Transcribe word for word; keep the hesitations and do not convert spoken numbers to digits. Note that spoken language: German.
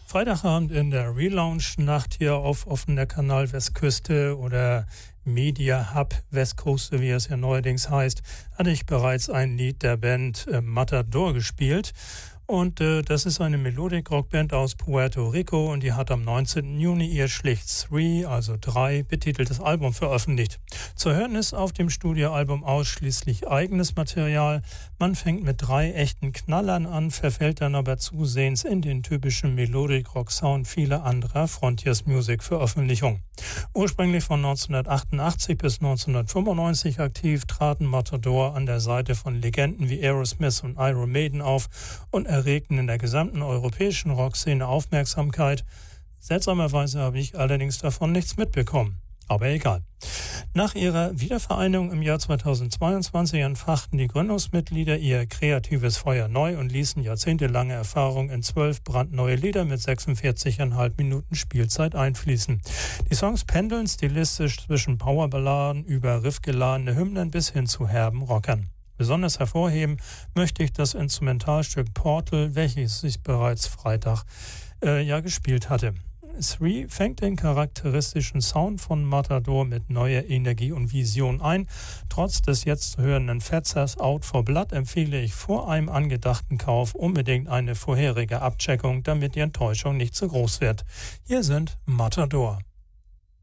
Freitagabend in der Relaunch-Nacht hier auf offener Kanal Westküste oder Media Hub Westküste, wie es ja neuerdings heißt, hatte ich bereits ein Lied der Band äh, Matador gespielt. Und äh, das ist eine Melodic-Rock-Band aus Puerto Rico und die hat am neunzehnten Juni ihr schlicht Three, also drei, betiteltes Album veröffentlicht. Zu hören ist auf dem Studioalbum ausschließlich eigenes Material. Man fängt mit drei echten Knallern an, verfällt dann aber zusehends in den typischen Melodic-Rock-Sound vieler anderer Frontiers-Music-Veröffentlichungen. Ursprünglich von neunzehnhundertachtundachtzig bis neunzehnhundertfünfundneunzig aktiv, traten Matador an der Seite von Legenden wie Aerosmith und Iron Maiden auf und erregten in der gesamten europäischen Rockszene Aufmerksamkeit. Seltsamerweise habe ich allerdings davon nichts mitbekommen. Aber egal. Nach ihrer Wiedervereinigung im Jahr zweitausendzweiundzwanzig entfachten die Gründungsmitglieder ihr kreatives Feuer neu und ließen jahrzehntelange Erfahrung in zwölf brandneue Lieder mit sechsundvierzig Komma fünf Minuten Spielzeit einfließen. Die Songs pendeln stilistisch zwischen Powerballaden über riffgeladene Hymnen bis hin zu herben Rockern. Besonders hervorheben möchte ich das Instrumentalstück Portal, welches ich bereits Freitag äh, ja gespielt hatte. Three fängt den charakteristischen Sound von Matador mit neuer Energie und Vision ein. Trotz des jetzt zu hörenden Fetzers Out for Blood empfehle ich vor einem angedachten Kauf unbedingt eine vorherige Abcheckung, damit die Enttäuschung nicht zu groß wird. Hier sind Matador.